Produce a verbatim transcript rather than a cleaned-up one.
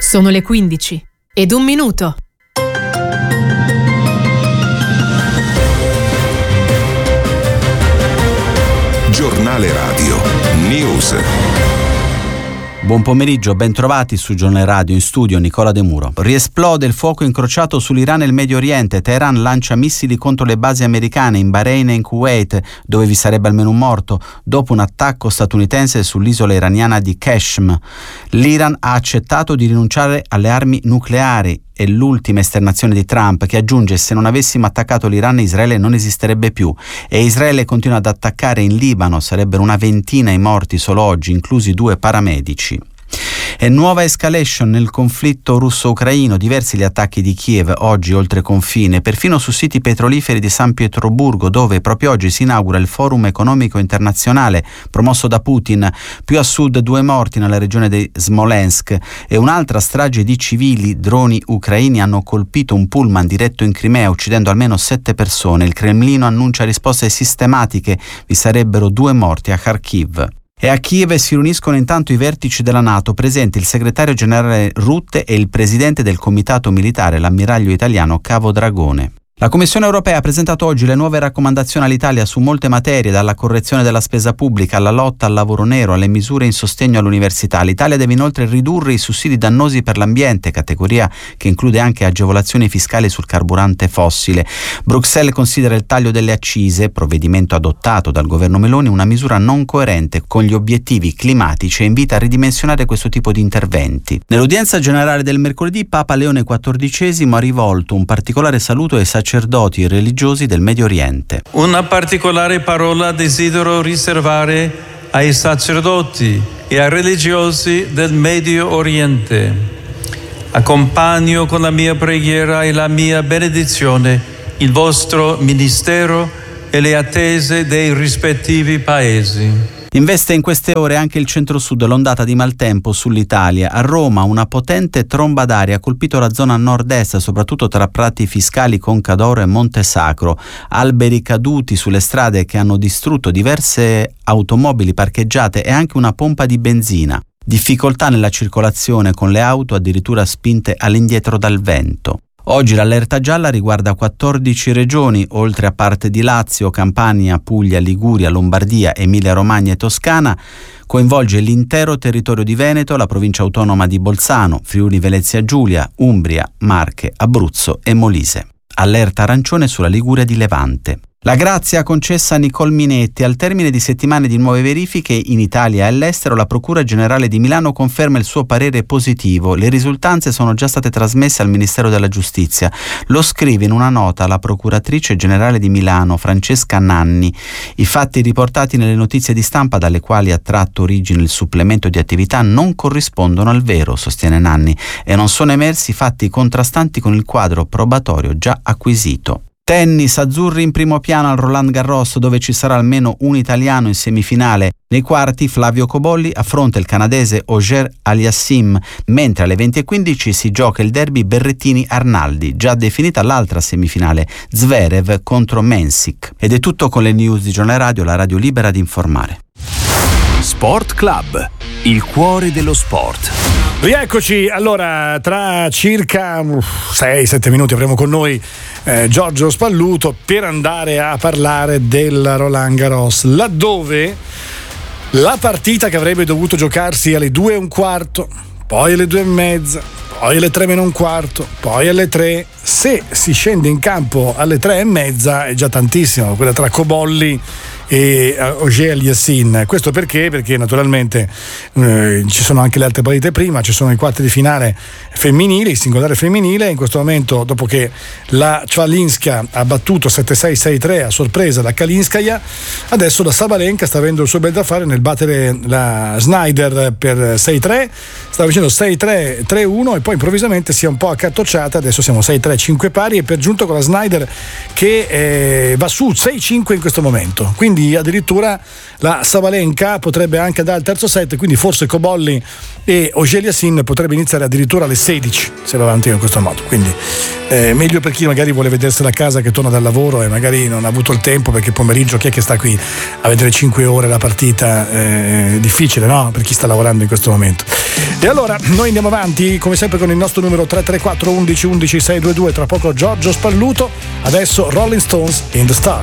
Sono le quindici ed un minuto. Giornale Radio News. Buon pomeriggio, ben trovati su Giornale Radio, in studio Nicola De Muro. Riesplode il fuoco incrociato sull'Iran e il Medio Oriente. Teheran lancia missili contro le basi americane in Bahrain e in Kuwait, dove vi sarebbe almeno un morto, dopo un attacco statunitense sull'isola iraniana di Qeshm. L'Iran ha accettato di rinunciare alle armi nucleari. È l'ultima esternazione di Trump, che aggiunge: se non avessimo attaccato l'Iran, Israele non esisterebbe più. E Israele continua ad attaccare in Libano, sarebbero una ventina i morti solo oggi, inclusi due paramedici. E nuova escalation nel conflitto russo-ucraino, diversi gli attacchi di Kiev oggi oltre confine, perfino su siti petroliferi di San Pietroburgo, dove proprio oggi si inaugura il Forum Economico Internazionale promosso da Putin. Più a sud due morti nella regione di Smolensk e un'altra strage di civili. Droni ucraini hanno colpito un pullman diretto in Crimea, uccidendo almeno sette persone. Il Cremlino annuncia risposte sistematiche, vi sarebbero due morti a Kharkiv. E a Kiev si riuniscono intanto i vertici della NATO, presenti il segretario generale Rutte e il presidente del comitato militare, l'ammiraglio italiano Cavo Dragone. La Commissione europea ha presentato oggi le nuove raccomandazioni all'Italia su molte materie, dalla correzione della spesa pubblica alla lotta al lavoro nero, alle misure in sostegno all'università. L'Italia deve inoltre ridurre i sussidi dannosi per l'ambiente, categoria che include anche agevolazioni fiscali sul carburante fossile. Bruxelles considera il taglio delle accise, provvedimento adottato dal governo Meloni, una misura non coerente con gli obiettivi climatici e invita a ridimensionare questo tipo di interventi. Nell'udienza generale del mercoledì, Papa Leone quattordicesimo ha rivolto un particolare saluto ai sacerdoti e religiosi del Medio Oriente. Una particolare parola desidero riservare ai sacerdoti e ai religiosi del Medio Oriente. Accompagno con la mia preghiera e la mia benedizione il vostro ministero e le attese dei rispettivi paesi. Investe in queste ore anche il centro-sud l'ondata di maltempo sull'Italia. A Roma una potente tromba d'aria ha colpito la zona nord-est, soprattutto tra Prati Fiscali, Concadoro e Monte Sacro. Alberi caduti sulle strade che hanno distrutto diverse automobili parcheggiate e anche una pompa di benzina. Difficoltà nella circolazione, con le auto addirittura spinte all'indietro dal vento. Oggi l'allerta gialla riguarda quattordici regioni, oltre a parte di Lazio, Campania, Puglia, Liguria, Lombardia, Emilia-Romagna e Toscana. Coinvolge l'intero territorio di Veneto, la provincia autonoma di Bolzano, Friuli Venezia Giulia, Umbria, Marche, Abruzzo e Molise. Allerta arancione sulla Liguria di Levante. La grazia concessa a Nicole Minetti. Al termine di settimane di nuove verifiche in Italia e all'estero, la Procura Generale di Milano conferma il suo parere positivo. Le risultanze sono già state trasmesse al Ministero della Giustizia. Lo scrive in una nota la Procuratrice Generale di Milano, Francesca Nanni. I fatti riportati nelle notizie di stampa, dalle quali ha tratto origine il supplemento di attività, non corrispondono al vero, sostiene Nanni, e non sono emersi fatti contrastanti con il quadro probatorio già acquisito. Tennis, azzurri in primo piano al Roland Garros, dove ci sarà almeno un italiano in semifinale. Nei quarti Flavio Cobolli affronta il canadese Auger Aliassime, mentre alle venti e quindici si gioca il derby Berrettini-Arnaldi, già definita l'altra semifinale, Zverev contro Mensik. Ed è tutto con le news di Giornale Radio, la radio libera di informare. Sport Club, il cuore dello sport. Rieccoci, allora tra circa sei sette minuti avremo con noi eh, Giorgio Spalluto per andare a parlare del Roland Garros, laddove la partita che avrebbe dovuto giocarsi alle due e un quarto, poi alle due e mezza, poi alle tre meno un quarto, poi alle tre, se si scende in campo alle tre e mezza è già tantissimo, quella tra Cobolli e Auger Aliassime. Questo perché? Perché naturalmente eh, ci sono anche le altre partite prima, ci sono i quarti di finale femminili, il singolare femminile. In questo momento, dopo che la Cvalinska ha battuto sette sei sei tre a sorpresa la Kalinskaya, adesso la Sabalenka sta avendo il suo bel da fare nel battere la Snyder per sei tre, stava facendo sei tre tre uno e poi improvvisamente si è un po' accartocciata, adesso siamo sei tre cinque pari e per giunto con la Snyder che eh, va su sei cinque in questo momento, quindi addirittura la Sabalenka potrebbe anche andare al terzo set, quindi forse Cobolli e Auger-Aliassime potrebbe iniziare addirittura alle sedici se va avanti in questo modo, quindi eh, meglio per chi magari vuole vedersela a casa, che torna dal lavoro e magari non ha avuto il tempo, perché pomeriggio chi è che sta qui a vedere cinque ore la partita, eh, difficile, no? Per chi sta lavorando in questo momento. E allora noi andiamo avanti come sempre con il nostro numero tre tre quattro undici undici sei due due, tra poco Giorgio Spalluto, adesso Rolling Stones in the Stars.